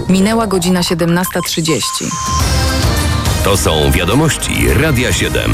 Minęła godzina 17:30. To są wiadomości Radia 7.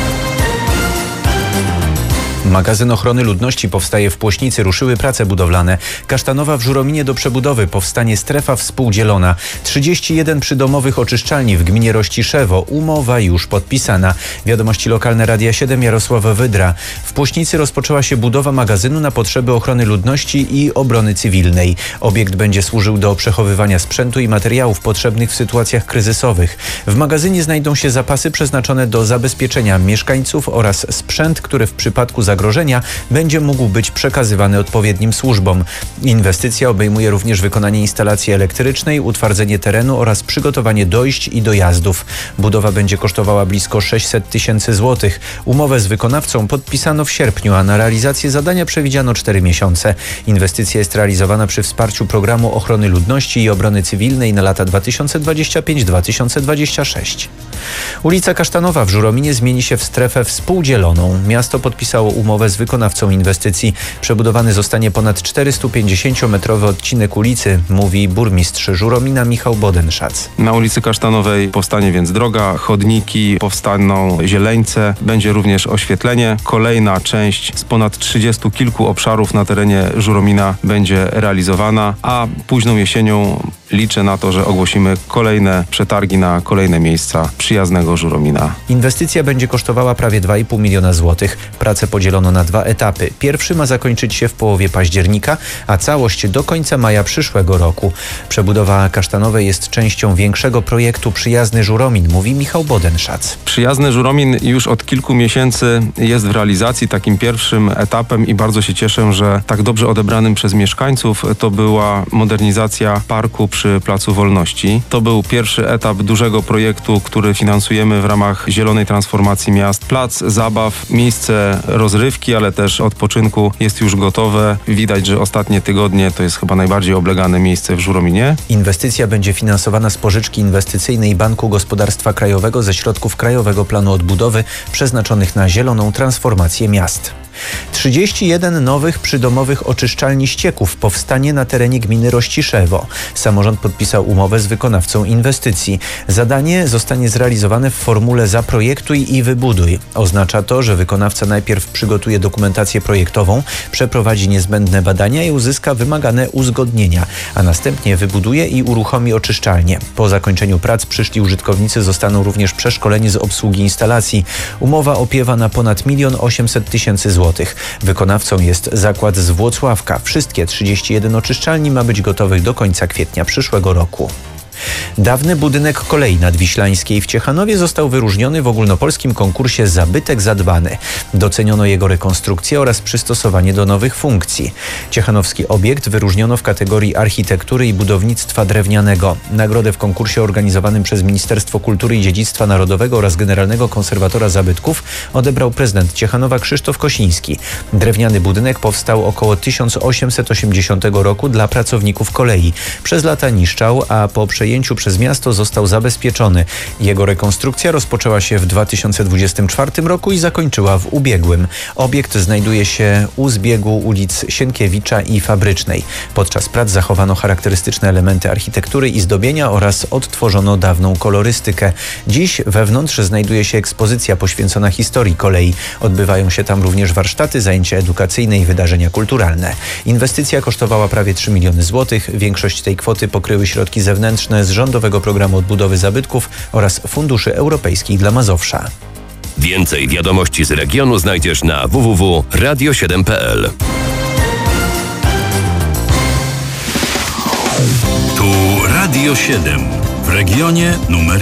Magazyn ochrony ludności powstaje w Płośnicy, ruszyły prace budowlane. Kasztanowa w Żurominie do przebudowy, powstanie strefa współdzielona. 31 przydomowych oczyszczalni w gminie Rościszewo. Umowa już podpisana. Wiadomości lokalne Radia 7, Jarosław Wydra. W Płośnicy rozpoczęła się budowa magazynu na potrzeby ochrony ludności i obrony cywilnej. Obiekt będzie służył do przechowywania sprzętu i materiałów potrzebnych w sytuacjach kryzysowych. W magazynie znajdą się zapasy przeznaczone do zabezpieczenia mieszkańców oraz sprzęt, który w przypadku zagrożenia będzie mógł być przekazywany odpowiednim służbom. Inwestycja obejmuje również wykonanie instalacji elektrycznej, utwardzenie terenu oraz przygotowanie dojść i dojazdów. Budowa będzie kosztowała blisko 600 000 złotych. Umowę z wykonawcą podpisano w sierpniu, a na realizację zadania przewidziano 4 miesiące. Inwestycja jest realizowana przy wsparciu Programu Ochrony Ludności i Obrony Cywilnej na lata 2025-2026. Ulica Kasztanowa w Żurominie zmieni się w strefę współdzieloną. Miasto podpisało umowę z wykonawcą inwestycji. Przebudowany zostanie ponad 450-metrowy odcinek ulicy, mówi burmistrz Żuromina Michał Bodenszac. Na ulicy Kasztanowej powstanie więc droga, chodniki, powstaną zieleńce, będzie również oświetlenie. Kolejna część z ponad 30 kilku obszarów na terenie Żuromina będzie realizowana, a późną jesienią liczę na to, że ogłosimy kolejne przetargi na kolejne miejsca przyjaznego Żuromina. Inwestycja będzie kosztowała prawie 2,5 miliona złotych. Pracę podzielono na 2 etapy. Pierwszy ma zakończyć się w połowie października, a całość do końca maja przyszłego roku. Przebudowa Kasztanowej jest częścią większego projektu Przyjazny Żuromin, mówi Michał Bodenszac. Przyjazny Żuromin już od kilku miesięcy jest w realizacji takim pierwszym etapem i bardzo się cieszę, że tak dobrze odebranym przez mieszkańców to była modernizacja parku przy Placu Wolności. To był pierwszy etap dużego projektu, który finansujemy w ramach zielonej transformacji miast. Plac zabaw, miejsce rozrywki, ale też odpoczynku jest już gotowe. Widać, że ostatnie tygodnie to jest chyba najbardziej oblegane miejsce w Żurominie. Inwestycja będzie finansowana z pożyczki inwestycyjnej Banku Gospodarstwa Krajowego ze środków Krajowego Planu Odbudowy przeznaczonych na zieloną transformację miast. 31 nowych przydomowych oczyszczalni ścieków powstanie na terenie gminy Rościszewo. Samorząd podpisał umowę z wykonawcą inwestycji. Zadanie zostanie zrealizowane w formule zaprojektuj i wybuduj. Oznacza to, że wykonawca najpierw przygotuje dokumentację projektową, przeprowadzi niezbędne badania i uzyska wymagane uzgodnienia, a następnie wybuduje i uruchomi oczyszczalnię. Po zakończeniu prac przyszli użytkownicy zostaną również przeszkoleni z obsługi instalacji. Umowa opiewa na ponad 1 800 000 złotych. Wykonawcą jest zakład z Włocławka. Wszystkie 31 oczyszczalni ma być gotowych do końca kwietnia przyszłego roku. Dawny budynek kolei nadwiślańskiej w Ciechanowie został wyróżniony w ogólnopolskim konkursie Zabytek Zadbany. Doceniono jego rekonstrukcję oraz przystosowanie do nowych funkcji. Ciechanowski obiekt wyróżniono w kategorii architektury i budownictwa drewnianego. Nagrodę w konkursie organizowanym przez Ministerstwo Kultury i Dziedzictwa Narodowego oraz Generalnego Konserwatora Zabytków odebrał prezydent Ciechanowa Krzysztof Kosiński. Drewniany budynek powstał około 1880 roku dla pracowników kolei. Przez lata niszczał, a po przejęciu przez miasto został zabezpieczony. Jego rekonstrukcja rozpoczęła się w 2024 roku i zakończyła w ubiegłym. Obiekt znajduje się u zbiegu ulic Sienkiewicza i Fabrycznej. Podczas prac zachowano charakterystyczne elementy architektury i zdobienia oraz odtworzono dawną kolorystykę. Dziś wewnątrz znajduje się ekspozycja poświęcona historii kolei. Odbywają się tam również warsztaty, zajęcia edukacyjne i wydarzenia kulturalne. Inwestycja kosztowała prawie 3 miliony złotych. Większość tej kwoty pokryły środki zewnętrzne z Rządowego Programu Odbudowy Zabytków oraz Funduszy Europejskich dla Mazowsza. Więcej wiadomości z regionu znajdziesz na www.radio7.pl. Tu Radio 7 w regionie numer